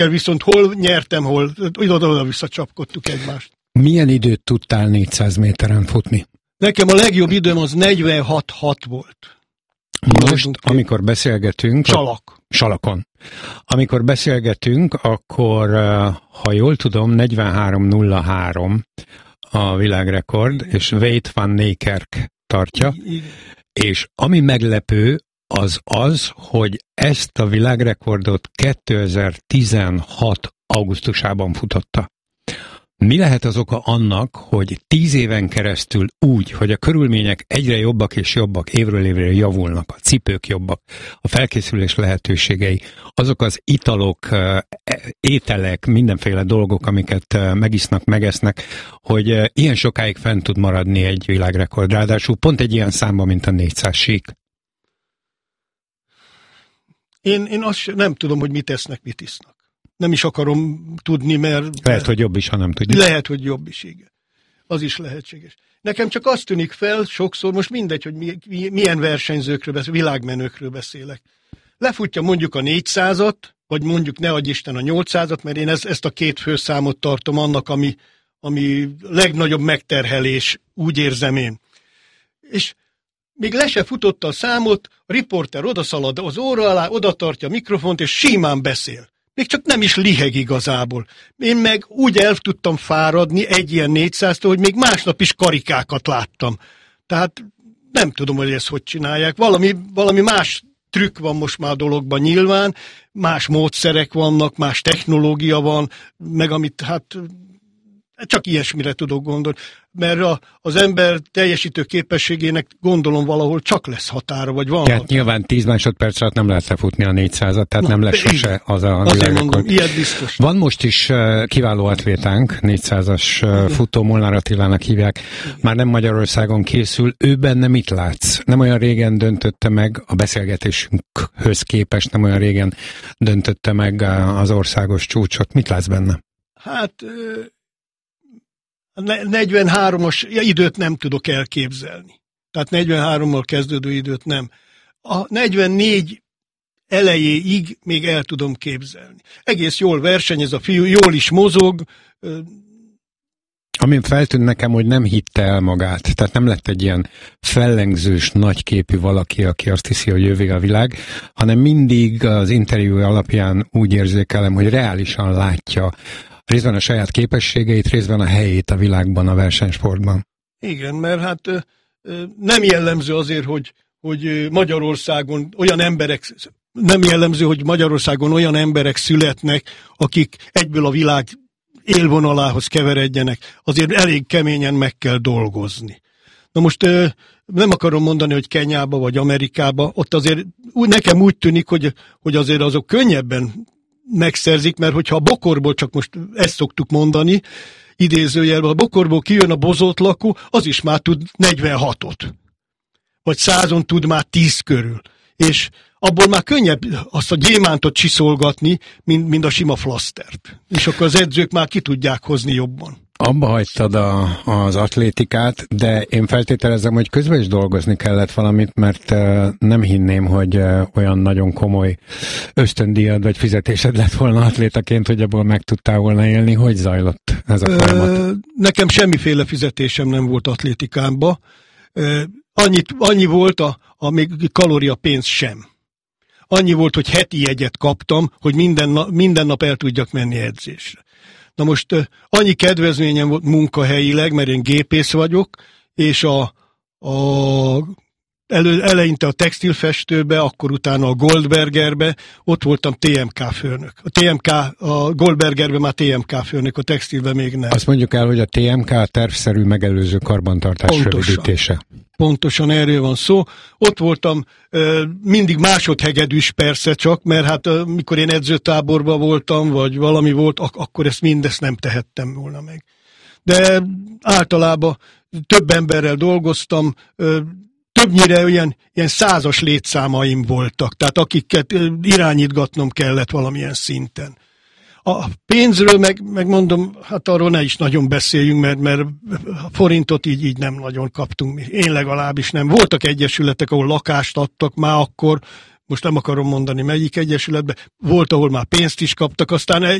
Viszont hol nyertem, hol oda-vissza csapkodtuk egymást. Milyen időt tudtál 400 méteren futni? Nekem a legjobb időm az 46-6 volt. Most, amikor beszélgetünk... Salakon. Amikor beszélgetünk, akkor, ha jól tudom, 43.03 a világrekord, és Wout van Niekerk tartja, és ami meglepő, az, hogy ezt a világrekordot 2016 augusztusában futotta. Mi lehet az oka annak, hogy 10 éven keresztül úgy, hogy a körülmények egyre jobbak és jobbak, évről évre javulnak, a cipők jobbak, a felkészülés lehetőségei, azok az italok, ételek, mindenféle dolgok, amiket megisznak, megesznek, hogy ilyen sokáig fent tud maradni egy világrekord. Ráadásul pont egy ilyen számban, mint a 400 sík. Én azt nem tudom, hogy mit esznek, mit isznak. Nem is akarom tudni, mert... Lehet, hogy jobb is, ha nem tudjuk. Lehet, hogy jobb is, igen. Az is lehetséges. Nekem csak azt tűnik fel sokszor, most mindegy, hogy milyen versenyzőkről beszélek, világmenőkről beszélek. Lefutja mondjuk a 400-at, vagy mondjuk ne adj Isten a 800-at, mert én ezt a két főszámot tartom annak, ami legnagyobb megterhelés, úgy érzem én. És még le se futotta a számot, a riporter odaszalad az óra alá, odatartja a mikrofont, és simán beszél. Még csak nem is liheg igazából. Én meg úgy el tudtam fáradni egy ilyen 400-tól, hogy még másnap is karikákat láttam. Tehát nem tudom, hogy ezt hogy csinálják. Valami más trükk van most már a dologban nyilván, más módszerek vannak, más technológia van, meg amit csak ilyesmire tudok gondolni. Mert az ember teljesítő képességének gondolom valahol csak lesz határa, vagy van. Tehát nyilván 10 másodperc alatt nem lehet lefutni a 400-at, tehát nem lesz sose az a világrekord. Ilyet biztos. Van most is kiváló atlétánk, 400-as futó, Molnár Attilának hívják, már nem Magyarországon készül. Ő benne mit látsz? Nem olyan régen döntötte meg, a beszélgetésünkhöz képest nem olyan régen döntötte meg az országos csúcsot. Mit látsz benne? Hát... 43-as időt nem tudok elképzelni. Tehát 43-mal kezdődő időt nem. A 44 elejéig még el tudom képzelni. Egész jól versenyez a fiú, jól is mozog. Amin feltűnt nekem, hogy nem hitte el magát. Tehát nem lett egy ilyen fellengzős, nagyképű valaki, aki azt hiszi, hogy jövő a világ, hanem mindig az interjú alapján úgy érzékelem, hogy reálisan látja részben a saját képességeit, részben a helyét a világban, a versenysportban. Igen, mert nem jellemző azért, hogy Magyarországon olyan emberek születnek, akik egyből a világ élvonalához keveredjenek. Azért elég keményen meg kell dolgozni. Na most nem akarom mondani, hogy Kenyába vagy Amerikába, ott azért nekem úgy tűnik, hogy azért azok könnyebben megszerzik, mert hogyha a bokorból, csak most ezt szoktuk mondani, idézőjelben, a bokorból kijön a bozotlakó, az is már tud 46-ot. Vagy 100-on tud már 10 körül. És abból már könnyebb azt a gyémántot csiszolgatni, mint a sima flasztert. És akkor az edzők már ki tudják hozni jobban. Abba hagytad az atlétikát, de én feltételezem, hogy közben is dolgozni kellett valamit, mert nem hinném, hogy olyan nagyon komoly ösztöndíjad vagy fizetésed lett volna atlétaként, hogy abból meg tudtál volna élni. Hogy zajlott ez a folyamat? Nekem semmiféle fizetésem nem volt atlétikámba. Annyi volt, még kalóriapénz sem. Annyi volt, hogy heti jegyet kaptam, hogy minden nap el tudjak menni edzésre. Na most annyi kedvezményem volt munkahelyileg, mert én gépész vagyok, és eleinte a textilfestőbe, akkor utána a Goldbergerbe, ott voltam TMK főnök. A Goldbergerbe már TMK főnök, a textilbe még nem. Azt mondjuk el, hogy a TMK a tervszerű megelőző karbantartás rövidítése. Pontosan erről van szó. Ott voltam mindig másodhegedűs persze csak, mert mikor én edzőtáborban voltam, vagy valami volt, akkor mindezt nem tehettem volna meg. De általában több emberrel dolgoztam, többnyire ilyen 100-as létszámaim voltak, tehát akiket irányítgatnom kellett valamilyen szinten. A pénzről megmondom, arról ne is nagyon beszéljünk, mert a forintot így nem nagyon kaptunk. Én legalábbis nem. Voltak egyesületek, ahol lakást adtak már akkor, most nem akarom mondani melyik egyesületbe, volt, ahol már pénzt is kaptak, aztán